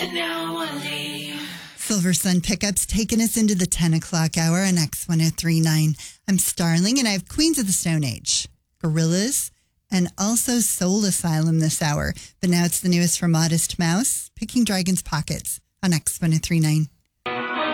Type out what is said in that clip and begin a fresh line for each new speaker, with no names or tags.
And now I want to leave.
Silver Sun Pickups taking us into the 10 o'clock hour on X1039. I'm Starling, and I have Queens of the Stone Age, Gorillaz, and also Soul Asylum this hour. But now it's the newest from Modest Mouse, Picking Dragon's Pockets on X1039.